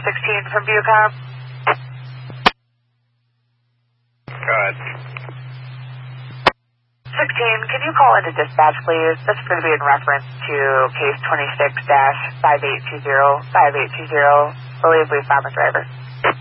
16 from Viewcom. Go ahead. 16, can you call into dispatch, please? This is going to be in reference to case 26-5820, 5820. Believe we found the driver.